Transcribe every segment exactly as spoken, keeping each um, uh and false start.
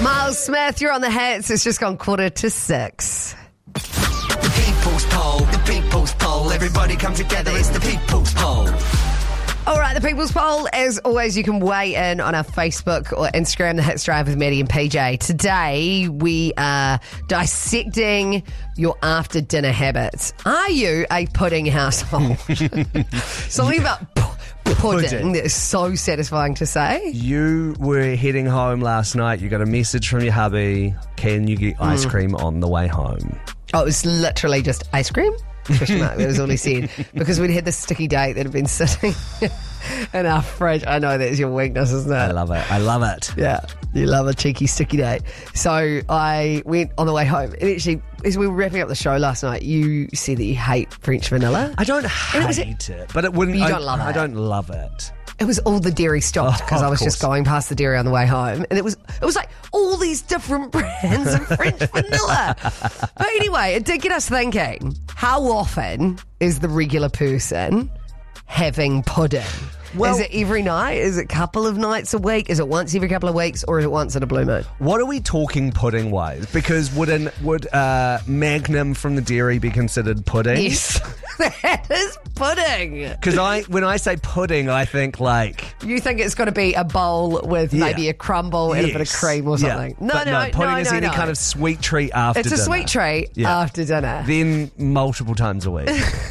Miles Smith, you're on the hits. It's just gone quarter to six. The people's poll, the people's poll. Everybody come together, it's the people's poll. All right, the People's Poll. As always, you can weigh in on our Facebook or Instagram, The Hits Drive with Maddie and P J. Today, we are dissecting your after-dinner habits. Are you a pudding household? Something about p- pudding, Pudding. that is so satisfying to say. You were heading home last night. You got a message from your hubby. Can you get ice cream on the way home? Oh, it was literally just ice cream? Question mark. That was all he said. Because we'd had this sticky date that had been sitting in our fridge. I know that's your weakness, isn't it? I love it. I love it. Yeah, you love a cheeky sticky date. So I went on the way home, and actually, as we were wrapping up the show last night, you said that you hate French vanilla. I don't it was- hate it, but it wouldn't. You I, don't love I it. don't love it. It was all the dairy stopped Oh, because I of was just course. going past the dairy on the way home, and it was it was like all these different brands of French vanilla. But anyway, it did get us thinking: how often is the regular person having pudding? Well- is it every night? Is it a couple of nights a week? Is it once every couple of weeks, or is it once in a blue moon? What are we talking pudding wise? Because would an, would uh, Magnum from the dairy be considered pudding? Yes, that is pudding. Because I, when I say pudding, I think like You think it's got to be a bowl with Yeah. maybe a crumble and a bit of yes. cream or Yeah. something? But No, no, pudding no, is no, any no. kind of sweet treat after It's a dinner. sweet treat Yeah. after dinner. Then multiple times a week.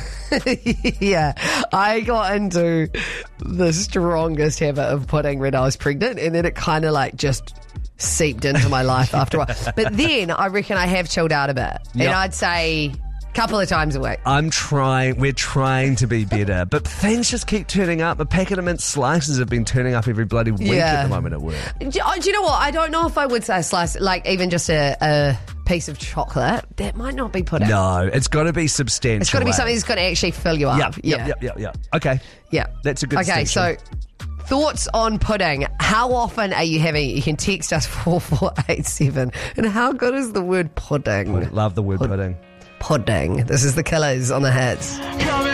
Yeah, I got into the strongest habit of pudding when I was pregnant, and then it kind of like just seeped into my life after a while. But then I reckon I have chilled out a bit, Yep. and I'd say a couple of times a week. I'm trying, we're trying to be better, but things just keep turning up. A packet of mint slices have been turning up every bloody week Yeah. at the moment at work. Do, oh, do you know what? I don't know if I would say a slice, like even just a, a piece of chocolate. That might not be pudding. No, it's got to be substantial. It's got to be eh? something that's going to actually fill you up. Yep, yeah. yep, yep, yep, yep. Okay. Yeah. That's a good Okay, so distinction. thoughts on pudding. How often are you having it? You can text us four four eight seven. And how good is the word pudding? Love the word pudding. Pudding. This is the Killers on the Hits.